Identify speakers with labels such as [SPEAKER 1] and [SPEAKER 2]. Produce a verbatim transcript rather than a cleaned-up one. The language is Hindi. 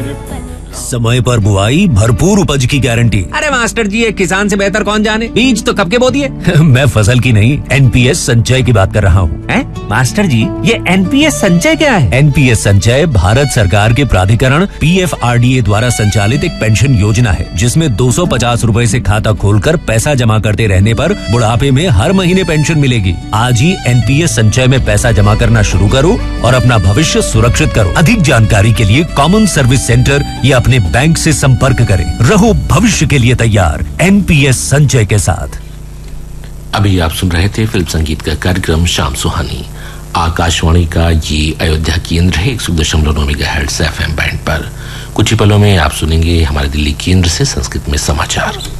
[SPEAKER 1] समय पर बुआई, भरपूर उपज की गारंटी।
[SPEAKER 2] अरे मास्टर जी, ये किसान से बेहतर कौन जाने? बीज तो कब के बो दिए?
[SPEAKER 1] मैं फसल की नहीं, एनपीएस संचय की बात कर रहा हूँ।
[SPEAKER 2] हैं? मास्टर जी, ये एनपीएस संचय क्या है?
[SPEAKER 1] एनपीएस संचय भारत सरकार के प्राधिकरण पीएफआरडीए द्वारा संचालित एक पेंशन योजना है, जिसमें दो सौ पचास रूपए से खाता खोलकर पैसा जमा करते रहने पर बुढ़ापे में हर महीने पेंशन मिलेगी। आज ही एनपीएस संचय में पैसा जमा करना शुरू करो और अपना भविष्य सुरक्षित करो। अधिक जानकारी के लिए कॉमन सर्विस सेंटर या अपने बैंक से संपर्क करें। रहो भविष्य के लिए तैयार एनपीएस संचय के साथ।
[SPEAKER 3] अभी आप सुन रहे थे फिल्म संगीत का कार्यक्रम शाम सुहानी। आकाशवाणी का ये अयोध्या केंद्र है एक सौ दशमलव नौ मेगाहर्ट्ज एफएम बैंड पर। कुछ ही पलों में आप सुनेंगे हमारे दिल्ली केंद्र से संस्कृत में समाचार।